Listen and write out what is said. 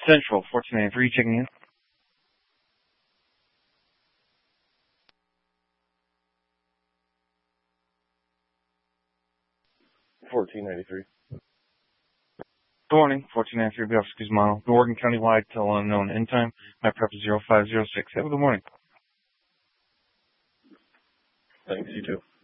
Central, 1493, checking in. 1493. Good morning, 1493, Officer Guzmano. The Oregon County-wide till unknown end time. My prep is 0506. Have a good morning. Thanks, you too.